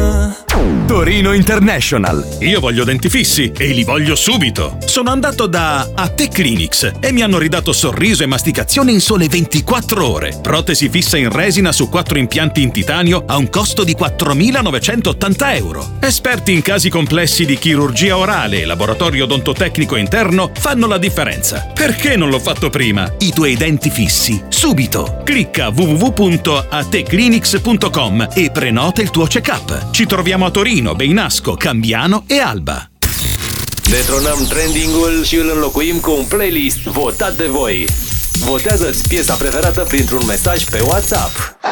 Torino International. Io voglio denti fissi e li voglio subito. Sono andato da A-Te Clinics e mi hanno ridato sorriso e masticazione in sole 24 ore. Protesi fissa in resina su 4 impianti in titanio a un costo di 4.980 euro. Esperti in casi complessi di chirurgia orale e laboratorio odontotecnico interno fanno la differenza. Perché non l'ho fatto prima? I tuoi denti fissi subito. Clicca www.ateclinics.com e prenota il tuo check-up. Ci troviamo a Torino, Beinasco, Cambiano e Alba. Detronăm trending-ul și îl înlocuim cu un playlist votat de voi. Votează-ți piesa preferată printr-un mesaj pe WhatsApp.